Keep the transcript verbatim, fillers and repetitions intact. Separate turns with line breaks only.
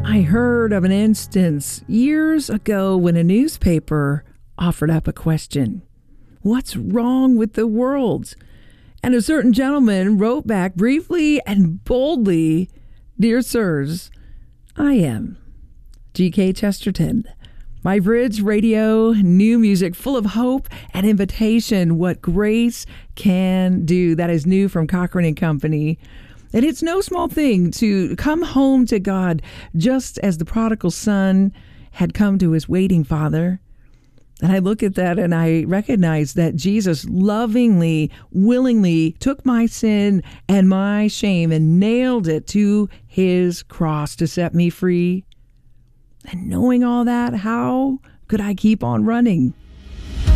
I heard of an instance years ago when a newspaper offered up a question. What's wrong with the world? And a certain gentleman wrote back briefly and boldly, "Dear sirs, I am G K Chesterton. My bridge radio, new music full of hope and invitation, what grace can do." That is new from Cochran and Company. And it's no small thing to come home to God just as the prodigal son had come to his waiting father. And I look at that and I recognize that Jesus lovingly, willingly took my sin and my shame and nailed it to his cross to set me free. And knowing all that, how could I keep on running?